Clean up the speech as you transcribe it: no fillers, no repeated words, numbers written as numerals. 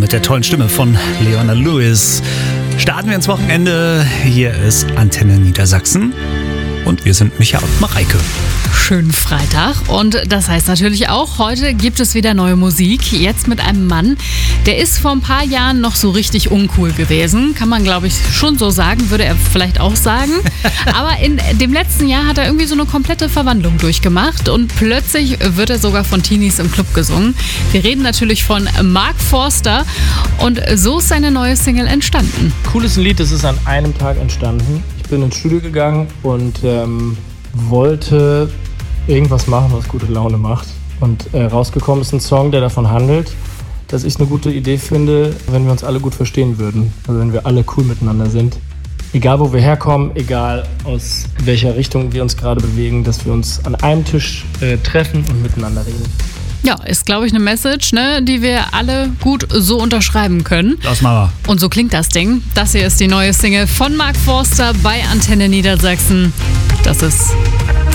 mit der tollen Stimme von Leona Lewis starten wir ins Wochenende. Hier ist Antenne Niedersachsen und wir sind Micha und Mareike. Schönen Freitag und das heißt natürlich auch, heute gibt es wieder neue Musik. Jetzt mit einem Mann, der ist vor ein paar Jahren noch so richtig uncool gewesen. Kann man, glaube ich, schon so sagen, würde er vielleicht auch sagen. Aber in dem letzten Jahr hat er irgendwie so eine komplette Verwandlung durchgemacht und plötzlich wird er sogar von Teenies im Club gesungen. Wir reden natürlich von Mark Forster und so ist seine neue Single entstanden. Cooles Lied, das ist an einem Tag entstanden. Ich bin ins Studio gegangen und wollte irgendwas machen, was gute Laune macht. Und rausgekommen ist ein Song, der davon handelt, dass ich eine gute Idee finde, wenn wir uns alle gut verstehen würden. Also wenn wir alle cool miteinander sind. Egal wo wir herkommen, egal aus welcher Richtung wir uns gerade bewegen, dass wir uns an einem Tisch treffen und miteinander reden. Ja, ist, glaube ich, eine Message, ne, die wir alle gut so unterschreiben können. Das machen wir. Und so klingt das Ding. Das hier ist die neue Single von Mark Forster bei Antenne Niedersachsen. Das ist